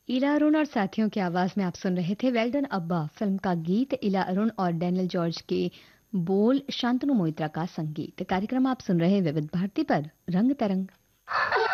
इला अरुण और साथियों की आवाज में आप सुन रहे थे वेल डन अब्बा फिल्म का गीत। इला अरुण और डैनियल जॉर्ज के बोल, शांतनु मोइत्रा का संगीत। कार्यक्रम आप सुन रहे हैं विविध भारती पर रंग तरंग।